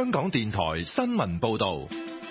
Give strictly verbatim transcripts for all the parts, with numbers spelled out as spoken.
香港電台新聞報道。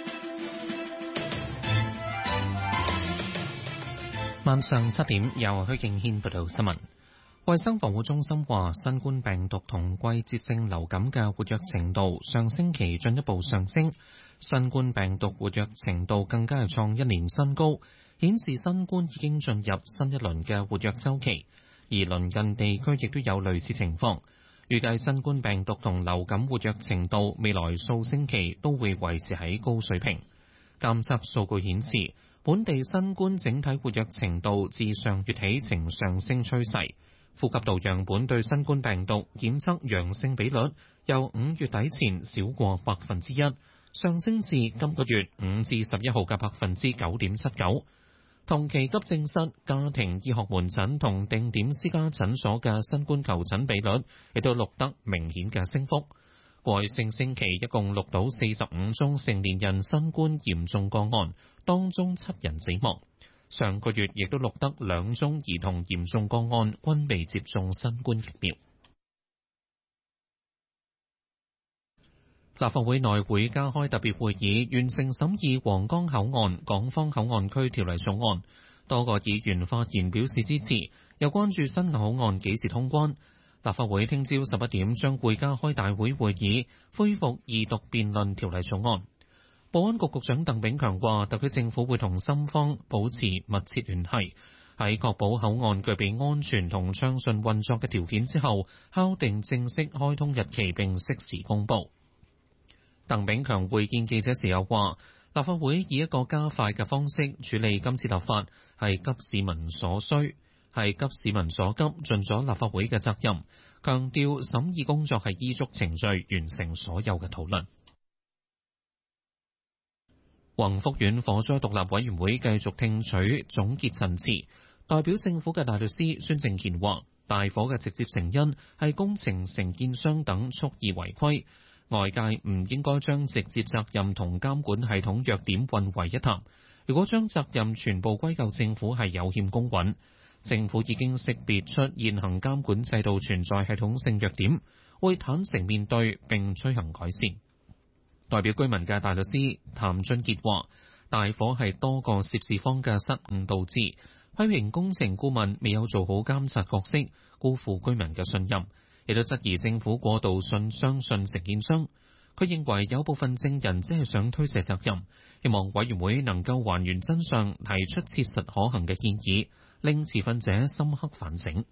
晚上七點，由許敬軒報道新聞。衛生防護中心話，新冠病毒同季節性流感嘅活躍程度上星期進一步上升，新冠病毒活躍程度更加係創一年新高，顯示新冠已經進入新一輪嘅活躍週期，而鄰近地區亦都有類似情況。預計新冠病毒同流感活躍程度未來數星期都會維持喺高水平。監測數據顯示，本地新冠整體活躍程度自上月起呈上升趨勢。呼吸道樣本對新冠病毒檢測陽性比率由五月底前少過百分之一，上升至今個月五至十一號嘅百分之九點七九。同期急症室、家庭醫學門診同定點私家診所嘅新冠求診比率亦都錄得明顯嘅升幅。過去星期一共錄到四十五宗成年人新冠嚴重個案，當中七人死亡。上個月亦都錄得兩宗兒童嚴重個案，均未接種新冠疫苗。立法會內會加開特別會議，完成審議皇崗口岸港方口岸區條例草案。多個議員發言表示支持，又關注新口岸幾時通關。立法會聽朝十一點將會加開大會會議，恢復二讀辯論條例草案。保安局局長鄧炳強話，特區政府會同深方保持密切聯繫，喺確保口岸具備安全同暢順運作嘅條件之後，敲定正式開通日期並適時公佈。鄧炳強會見記者時又話，立法會以一個加快嘅方式處理今次立法，係急市民所需，係急市民所急，盡咗立法會嘅責任，強調審議工作係依足程序完成所有嘅討論。宏福苑火災獨立委員會繼續聽取總結陳詞，代表政府嘅大律師孫正賢話，大火嘅直接成因係工程承建商等蓄意違規，外界唔應該將直接責任同監管系統弱點混為一談。如果將責任全部歸咎政府係有欠公允。政府已經識別出現行監管制度存在系統性弱點，會坦誠面對並推行改善。代表居民嘅大律師譚俊傑話，大火係多個涉事方嘅失誤導致，批評工程顧問未有做好監察角色，辜負居民嘅信任，亦都質疑政府過度信相信承建商。佢認為有部分證人只係想推卸責任，希望委員會能夠還原真相，提出切實可行嘅建議，令持份者深刻反省。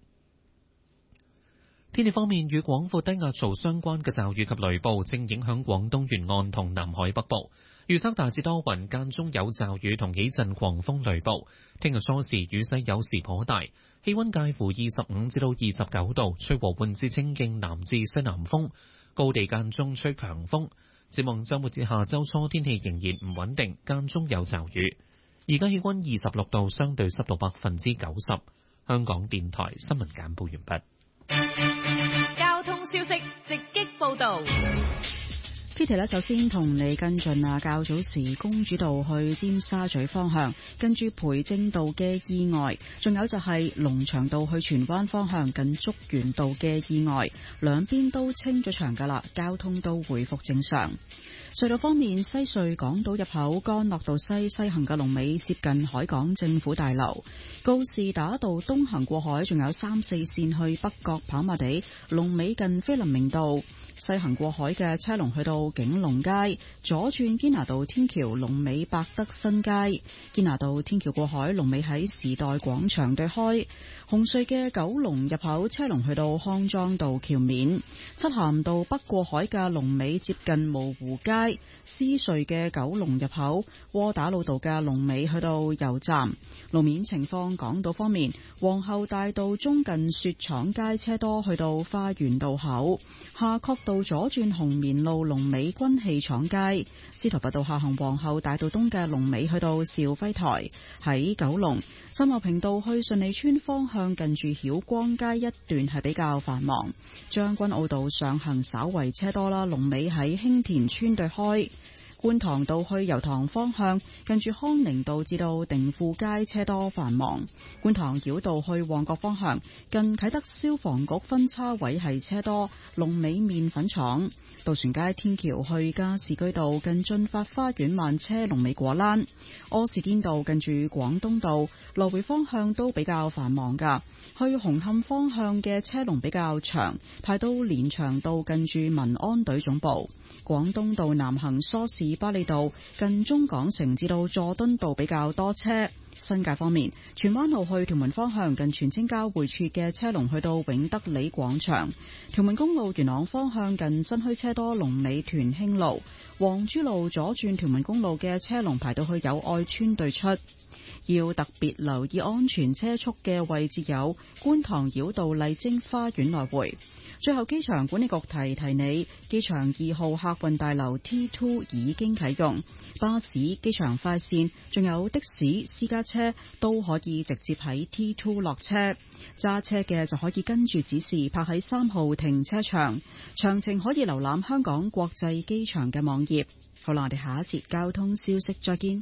天氣方面，與廣闊低壓槽相關嘅驟雨及雷暴正影響廣東沿岸同南海北部。預測大致多雲，間中有驟雨同幾陣狂風雷暴。聽日初時雨勢有時頗大，氣溫介乎二十五至到二十九度，吹和緩至清勁南至西南風，高地間中吹強風。展望週末至下週初，天氣仍然唔穩定，間中有驟雨。而家氣溫二十六度，相對濕度百分之九十。香港電台新聞簡報完畢。 交通消息直擊報道。 Peter 咧，首先同你跟進啊，較早時公主道去尖沙咀方向，跟住培正道嘅意外，仲有就係龍翔道去荃灣方向近竹園道嘅意外，兩邊都清咗場噶啦，交通都回復正常。隧道方面，西隧港島入口干諾道西西行嘅龍尾接近海港政府大樓，告士打道東行過海，仲有三四線去北角跑馬地，龍尾近菲林明道，西行過海嘅車龍去到景隆街，左轉堅拿道天橋龍尾百德新街，堅拿道天橋過海龍尾喺時代廣場對開，紅隧嘅九龍入口車龍去到康莊道橋面，漆咸道北過海嘅龍尾接近蕪湖街，獅隧嘅九龍入口窩打老道嘅龍尾去到油站。路面情況，港島方面，皇后大道中近雪廠街車多，去到花園道口，夏慤道左轉紅棉路龍尾軍器廠街，司徒拔道下行皇后大道東嘅龍尾去到兆輝台。喺九龍秀茂坪道去順利村方向近住曉光街一段係比較繁忙，將軍澳道上行稍為車多啦，龍尾喺興田村對開。 觀塘道去油塘方向，近住康寧道至到定富街車多繁忙。觀塘繞道去旺角方向，近啟德消防局分叉位係車多，龍尾麵粉廠。渡船街天橋去加士居道近駿發花園慢車，龍尾果欄。柯士甸道近住廣東道來回方向都比較繁忙噶，去紅磡方向嘅車龍比較長，排到連翔道近住民安隊總部。廣東道南行梳士巴利道近中港城至到佐敦道比較多車。新界方面，荃灣路去屯門方向近荃青交匯處嘅車龍去到永德里廣場。屯門公路元朗方向近新墟車多，龍尾屯興路。黃珠路左轉屯門公路嘅車龍排到去友愛村對出。要特別留意安全車速嘅位置有觀塘繞道麗晶花園來回。最後，機場管理局提提你，機場二號客運大樓 T 二 已經啟用，巴士、機場快線仲有的士、私家車都可以直接喺 T 二落車。揸車嘅就可以跟住指示泊喺三號停車場。詳情可以瀏覽香港國際機場嘅網頁。好啦，我哋下一節交通消息再見。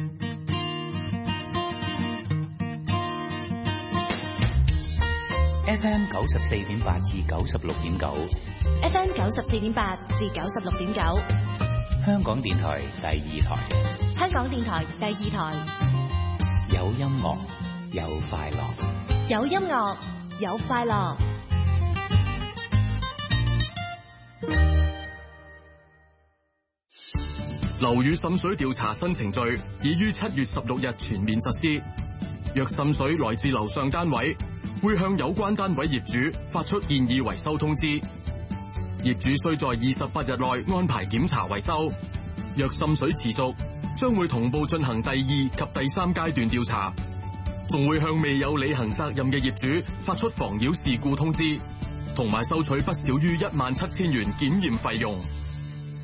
F M 九十四點八至九十六點九 ，F M 九十四點八至九十六點九， 香港電台第二台， 香港電台第二台， 有音樂，有快樂， 有音樂，有快樂。 樓宇滲水調查新程序已於七月十六日全面實施。若滲水來自樓上單位，會向有關單位業主發出建議維修通知，業主需在二十八日內安排檢查維修。若滲水持續，將會同步進行第二及第三階段調查，仲會向未有履行責任嘅業主發出妨擾事故通知，同埋收取不少於一萬七千元檢驗費用。